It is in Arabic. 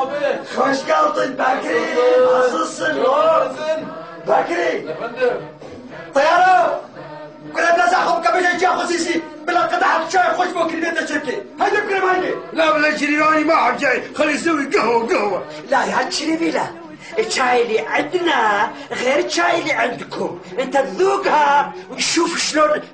بيه. خوش قلطن بكري عصصن بكري يا فندم. طيارة كل الناس أخذ كبيرة جا خصيصي بلا قطعة شاي خوش بوكري بيت الشركة هيدا بكري ماني لا ولا شريراني ما حد جاي خلي يسوي قهوة لا يا شريفي لا الشاي اللي عندنا غير الشاي اللي عندكم انت تذوقها وتشوف شلون